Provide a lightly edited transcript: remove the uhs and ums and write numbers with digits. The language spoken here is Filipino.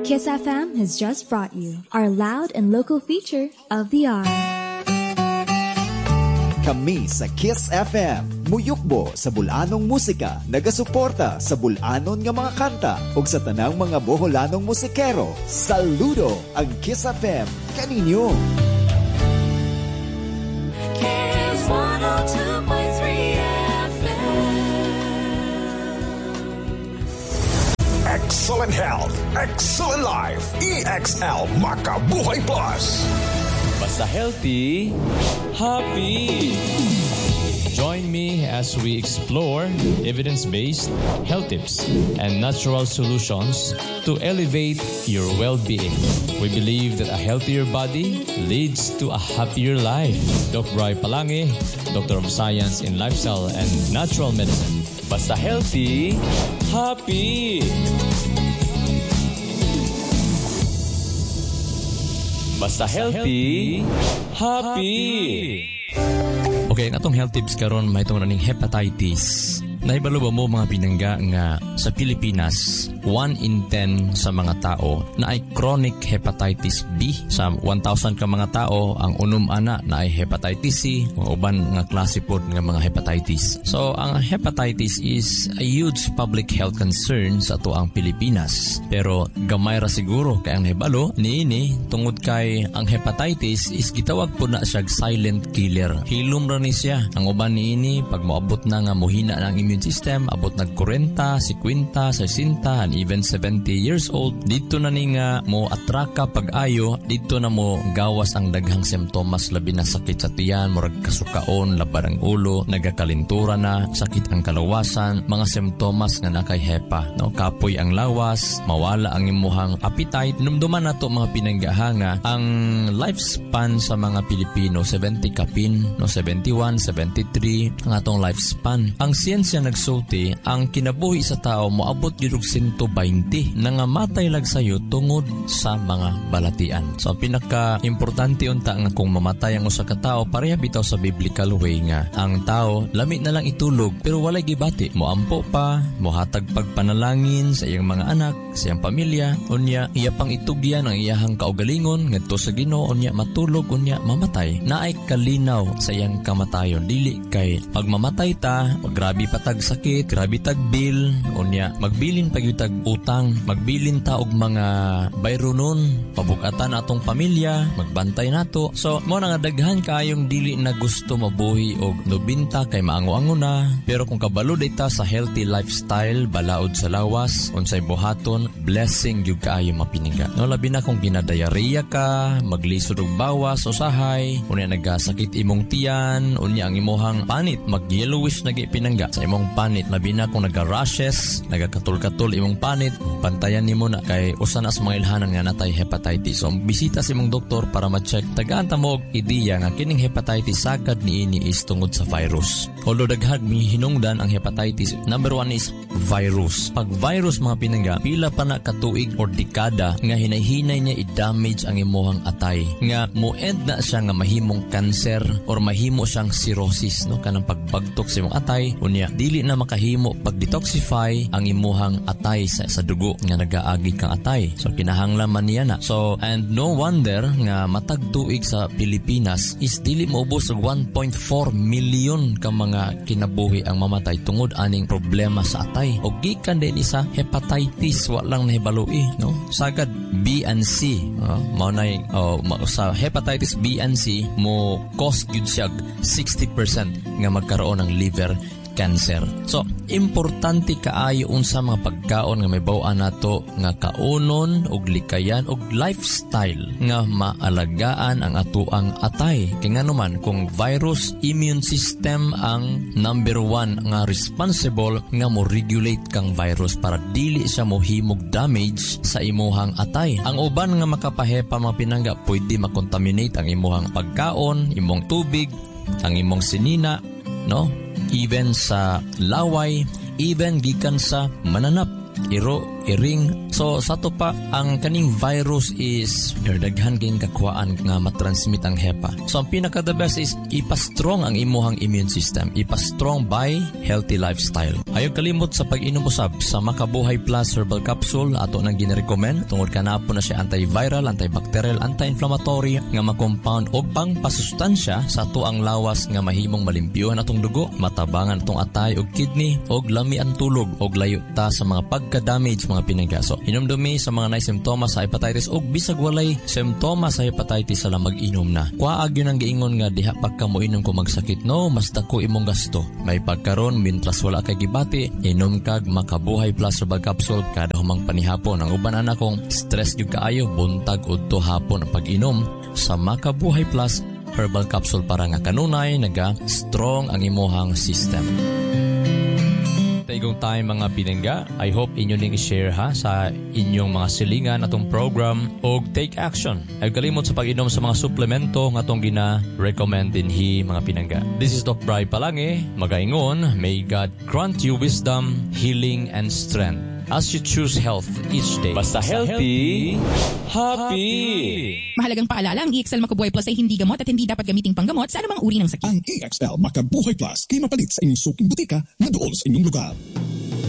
Kiss FM has just brought you our loud and local feature of the hour. Kami sa Kiss FM, muyukbo sa bulanong musika, nagasuporta sa bulanon nga mga kanta ug sa tanang mga Boholanong musikero. Saludo ang Kiss FM kaninyo. Kiss 102.3 Excellent health, excellent life, EXL Makabuhay Plus. Basta healthy, happy. Join me as we explore evidence-based health tips and natural solutions to elevate your well-being. We believe that a healthier body leads to a happier life. Dr. Bri Palangi, Doctor of Science in Lifestyle and Natural Medicine. Basta healthy, happy. Basta healthy, happy. Okay, natong health tips karon may itong running hepatitis. Naibalo ba mo mga pinangga nga sa Pilipinas, 1 in 10 sa mga tao na ay chronic hepatitis B. Sa 1,000 ka mga tao, ang ana na ay hepatitis C, o uban nga klase po ng mga hepatitis. So, ang hepatitis is a huge public health concern sa ato ang Pilipinas. Pero gamay ra siguro kay ang naibalo niini tungod kay ang hepatitis is gitawag po na siya silent killer. Hilom ra ni siya. Ang uban niini pag moabot na nga mohina ang immune system, abot nag 40, 50, 60, and even 70 years old, dito na ni nga mo atraka pag-ayo, dito na mo gawas ang daghang simptomas, labi na sakit sa tiyan, murag kasukaon, labar ang ulo, nagakalintura na, sakit ang kalawasan, mga simptomas nga nakay hepa, no? Kapoy ang lawas, mawala ang imuhang appetite. Numduman na to mga pinanggahanga, ang lifespan sa mga Pilipino, 70 kapin, no? 71, 73, ang atong lifespan. Ang siyensya nagsulti, ang kinabuhi sa tao moabot yun 120 nangamatay lag sayo tungod sa mga balatian. So pinaka-importante unta nga kung mamatay ang usa ka tao, pareha bitaw sa biblical way nga ang tao lamit na lang itulog pero walay gibati, moampo pa, mohatag pagpanalangin sa iyang mga anak, sa iyang pamilya, unya iya pang itugyan ang iyahang kaugalingon ngadto sa Ginoo, unya matulog, unya mamatay. Naay kalinaw sa iyang kamatayon, dili kay pag mamatay ta, grabe patag sakit, grabe tag bill, unya magbilin pagyutag utang, magbilin ta og mga bayronon, pabukatan atong pamilya, magbantay nato. So mo nga daghan kaayong dili na gusto mabuhi og 90 kay maango-ango na, pero kung kabalo data sa healthy lifestyle, balaod sa lawas, unsay buhaton, blessing gyud kaayo mapiniga. No labi na kung ginadiarrhea ka, maglisod og bawas usahay, unya nagasakit imong tiyan, unya ang imuhang panit mag-yellowish nagi pinangga sa imong panit, labi na kung naga-rashes, nagakatul-katul imong panit, pantayan nimo na kay usa na sa mga ilhanan nga natay hepatitis. So bisita sa imong doktor para ma-check. Tagaan ta mo og ideya nga kining hepatitis sagad niini is tungod sa virus. Although daghag hinungdan ang hepatitis, number 1 is virus. Pag virus mga pinangga, pila pa na katuig or dekada nga hinay-hinay niya i-damage ang imuhang atay. Nga mo-end na siya nga mahimong cancer or mahimo siyang cirrhosis, no? Kanang pagbagtok sa imong atay, unya dili na makahimo pag-detoxify ang imuhang atay sa dugo nga nagaagi kang atay. So kinahanglan man niya na. So and no wonder nga matag tuig sa Pilipinas is dili maubos og 1.4 million ka mga kinabuhi ang mamatay tungod aning problema sa atay. O gikan din isa hepatitis wa lang nahibaloi, no? Sagad B and C, mao nay sa hepatitis B and C mo cause gyud siya 60% nga magkaroon ng liver cancer. So, importante kaayo unsa mga pagkaon nga may baw-an nato nga kaunon og likayan og lifestyle nga maalagaan ang atuang atay. Kay nganuman kung virus, immune system ang number 1 nga responsible nga mo regulate kang virus para dili siya mohimog damage sa imuhang atay. Ang uban nga makapahepa mga pinangga, pwede makontaminate ang imuhang pagkaon, imong tubig, ang imong sinina, no? Even sa laway, even gikan sa mananap. iring. So sa to pa ang kaning virus is daghan gyud kakuhaan nga matransmit ang HEPA. So ang pinaka the best is ipa-strong ang imuhang immune system. Ipa-strong by healthy lifestyle. Ayaw kalimot sa pag-inom usab sa Makabuhay Plus Herbal Capsule ato nang ginirecommend tungod kanapon na siya antiviral, antibacterial, anti-inflammatory nga ma-compound og pangpasustansya sa ato ang lawas nga mahimong malimpyuhan atong dugo, matabangan atong atay og kidney og lami ang tulog og layo ta sa mga pagka-damage mga pinagaso. Hinumdumi sa mga simptomas sa hepatitis og bisag walay simptomas sa hepatitis sala mag-inom na. Kuaag yun ang giingon nga diha pa ka mo inom ko magsakit no, mas dako imong gasto. May pagkaron mintras wala kay gibati, inom kag Makabuhay Plus Herbal Capsule kada humang panihapon. Ang uban ana kong stress gyud kaayo buntag udto hapon ang pag-inom sa Makabuhay Plus Herbal Capsule para nga kanunay naga-strong ang imuhang system. Taigong time mga pinangga, I hope inyo ning i-share ha sa inyong mga silingan atong program o take action. Ay kalimot sa pag-inom sa mga suplemento nga atong gina-recommend dinhi mga pinangga. This is Doc Bri Palange, magaingon, may God grant you wisdom, healing, and strength as you choose health each day. Basta healthy, happy! Mahalagang paalala, ang EXL Makabuhay Plus ay hindi gamot at hindi dapat gamiting panggamot sa anumang uri ng sakit. Ang EXL Makabuhay Plus kay mapalit sa inyong suking butika na dool sa inyong lugar.